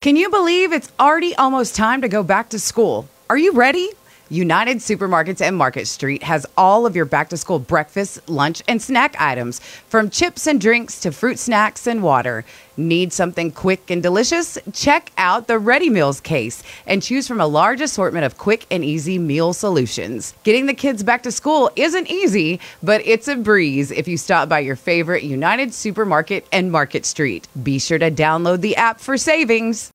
Can you believe it's already almost time to go back to school? Are you ready? United Supermarkets and Market Street has all of your back to school breakfast, lunch, and snack items, from chips and drinks to fruit snacks and water. Need something quick and delicious? Check out the Ready Meals case and choose from a large assortment of quick and easy meal solutions. Getting the kids back to school isn't easy, but it's a breeze if you stop by your favorite United Supermarket and Market Street. Be sure to download the app for savings.